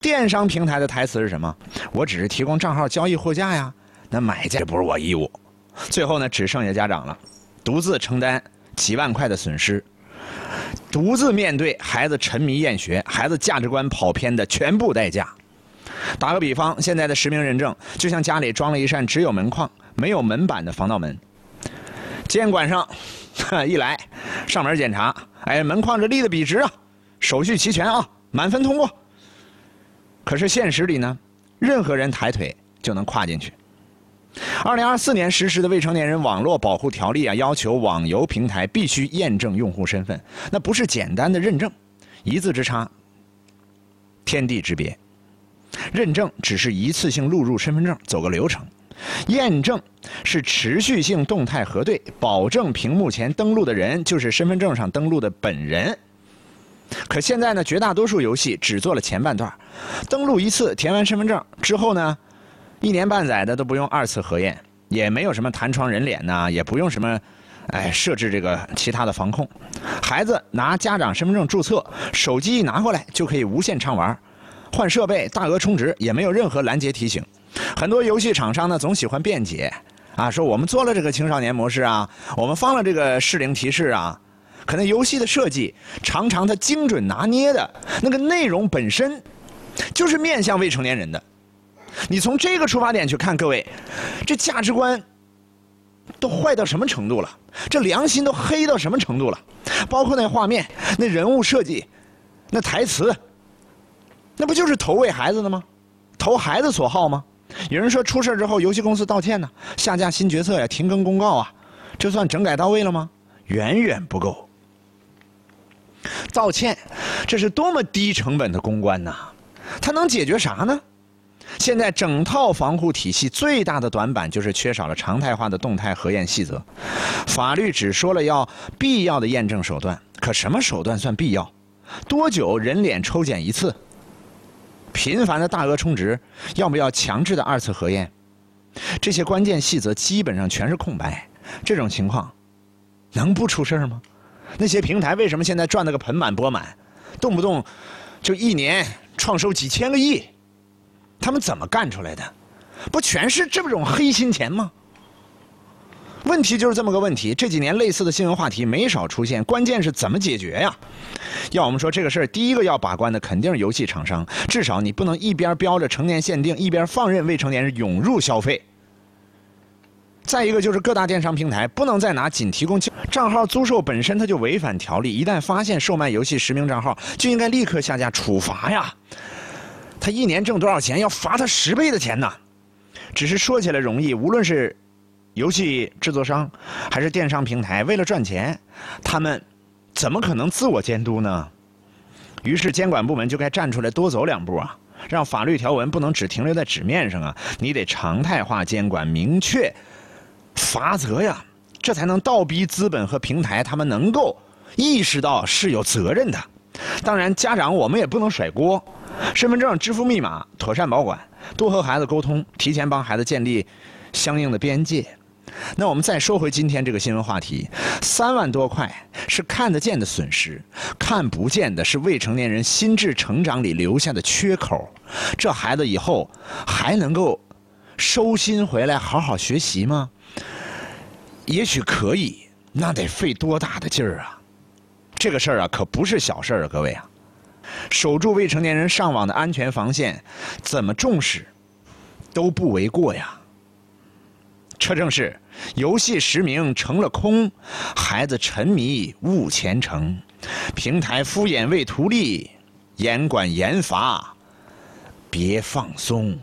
电商平台的台词是什么？我只是提供账号交易货架呀，那买家不是我义务。最后呢，只剩下家长了，独自承担几万块的损失，独自面对孩子沉迷厌学、孩子价值观跑偏的全部代价。打个比方，现在的实名认证就像家里装了一扇只有门框没有门板的防盗门，监管上一来上门检查，哎，门框这立得笔直啊，手续齐全啊，满分通过。可是现实里呢，任何人抬腿就能跨进去。2024年实施的未成年人网络保护条例啊，要求网游平台必须验证用户身份，那不是简单的认证，一字之差，天地之别。认证只是一次性录入身份证，走个流程；验证是持续性动态核对，保证屏幕前登录的人就是身份证上登录的本人。可现在呢，绝大多数游戏只做了前半段，登录一次填完身份证之后呢，1年半载的都不用2次核验，也没有什么弹窗人脸呐，也不用什么设置这个其他的防控。孩子拿家长身份证注册，手机一拿过来就可以无限畅玩，换设备大额充值也没有任何拦截提醒。很多游戏厂商呢总喜欢辩解啊，说我们做了这个青少年模式啊，我们放了这个适龄提示啊，可能游戏的设计常常它精准拿捏的那个内容本身就是面向未成年人的。你从这个出发点去看，各位，这价值观都坏到什么程度了？这良心都黑到什么程度了？包括那画面、那人物设计、那台词，那不就是投喂孩子的吗？投孩子所好吗？有人说出事之后游戏公司道歉呢，下架新角色呀，停更公告啊，这算整改到位了吗？远远不够。道歉，这是多么低成本的公关呐！它能解决啥呢？现在整套防护体系最大的短板就是缺少了常态化的动态核验细则。法律只说了要必要的验证手段，可什么手段算必要？多久人脸抽检一次？频繁的大额充值，要不要强制的2次核验？这些关键细则基本上全是空白。这种情况能不出事吗？那些平台为什么现在赚得个盆满钵满，动不动就1年创收几千个亿？他们怎么干出来的？不全是这种黑心钱吗？问题就是这么个问题。这几年类似的新闻话题没少出现，关键是怎么解决呀？要我们说这个事儿，第一个要把关的肯定是游戏厂商，至少你不能一边标着成年限定，一边放任未成年人涌入消费。再一个就是各大电商平台不能再拿仅提供账号租售本身它就违反条例，一旦发现售卖游戏实名账号，就应该立刻下架处罚呀。他1年挣多少钱，要罚他10倍的钱呢？只是说起来容易，无论是游戏制作商还是电商平台，为了赚钱，他们怎么可能自我监督呢？于是监管部门就该站出来多走2步啊，让法律条文不能只停留在纸面上啊，你得常态化监管，明确罚则呀，这才能倒逼资本和平台他们能够意识到是有责任的。当然，家长我们也不能甩锅，身份证、支付密码妥善保管，多和孩子沟通，提前帮孩子建立相应的边界。那我们再说回今天这个新闻话题，3万多块是看得见的损失，看不见的是未成年人心智成长里留下的缺口。这孩子以后还能够收心回来好好学习吗？也许可以，那得费多大的劲儿啊！这个事儿啊，可不是小事儿啊，各位啊！守住未成年人上网的安全防线，怎么重视都不为过呀。这正是游戏实名成了空，孩子沉迷误前程，平台敷衍为图利，严管严罚别放松。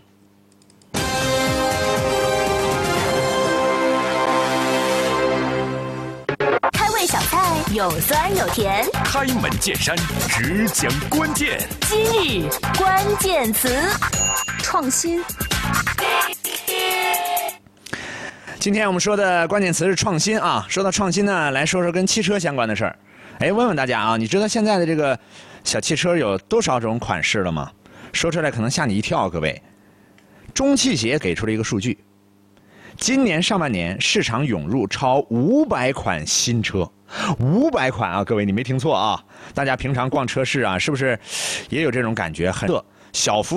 开胃小菜有酸有甜， 开门见山，只讲关键。 今日关键词，创新。 今天我们说的关键词是创新啊。说到创新呢，来说说跟汽车相关的事儿。问问大家啊，你知道现在的这个小汽车有多少种款式了吗？说出来可能吓你一跳，各位。中汽协给出了一个数据，今年上半年市场涌入超500款新车，500款啊，各位你没听错啊！大家平常逛车市啊，是不是也有这种感觉？很小幅